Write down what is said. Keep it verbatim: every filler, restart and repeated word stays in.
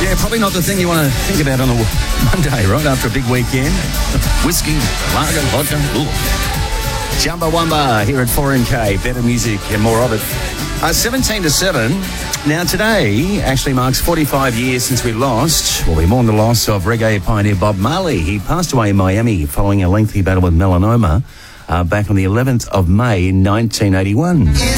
Yeah, probably not the thing you want to think about on a Monday, right, after a big weekend. Whiskey, lager, vodka, ooh. Chumbawamba here at four N K. Better music and more of it. Uh, seventeen to seven. Now, today actually marks forty-five years since we lost, well, we mourn the loss of reggae pioneer Bob Marley. He passed away in Miami following a lengthy battle with melanoma uh, back on the eleventh of May, nineteen eighty-one.